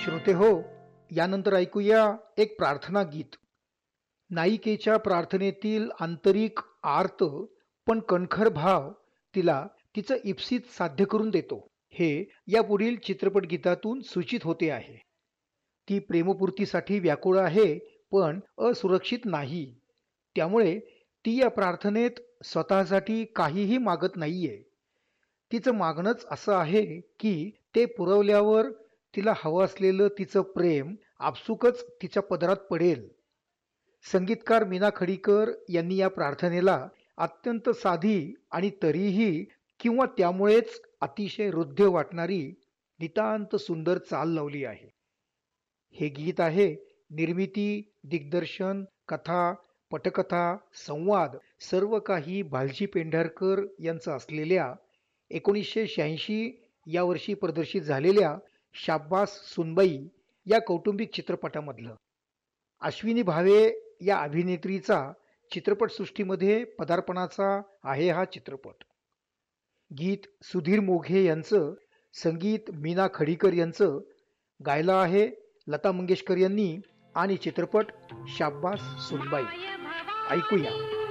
श्रोते हो, यानंतर ऐकूया एक प्रार्थना गीत. नायिकेच्या प्रार्थनेतील आंतरिक आर्त पण कणखर भाव तिला तिचं इप्सित साध्य करून देतो. हे या पुढील चित्रपट गीतातून सूचित होते आहे. ती प्रेमपूर्तीसाठी व्याकुळ आहे पण असुरक्षित नाही. त्यामुळे ती या प्रार्थनेत स्वतःसाठी काहीही मागत नाहीये. तिचं मागणंच असं आहे की ते पुरवल्यावर तिला हवं असलेलं तिचं प्रेम आपसुकच तिच्या पदरात पडेल. संगीतकार मीना खडीकर यांनी या प्रार्थनेला अत्यंत साधी आणि तरीही किंवा त्यामुळेच अतिशय हृद्य वाटणारी नितांत सुंदर चाल लावली आहे. हे गीत आहे निर्मिती, दिग्दर्शन, कथा, पटकथा, संवाद सर्व काही भालजी पेंढारकर यांचं असलेल्या 1986 या वर्षी प्रदर्शित झालेल्या शाब्बास सुनबाई या कौटुंबिक चित्रपटामधलं. अश्विनी भावे या अभिनेत्रीचा चित्रपटसृष्टीमध्ये पदार्पणाचा आहे हा चित्रपट. गीत सुधीर मोघे यांचं, संगीत मीना खडीकर यांचं, गायला आहे लता मंगेशकर यांनी आणि चित्रपट शाब्बास सुनबाई. ऐकूया.